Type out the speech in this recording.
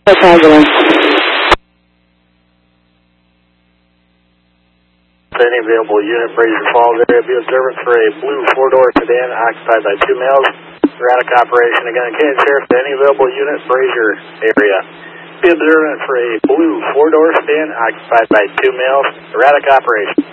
No problem. Any available unit, Brazier Falls area, be observant for a blue four-door sedan occupied by 2 males. Erratic operation. Again, Canadian Sheriff, any available unit, Brazier area. Be observant for a blue four-door sedan occupied by 2 males. Erratic operation.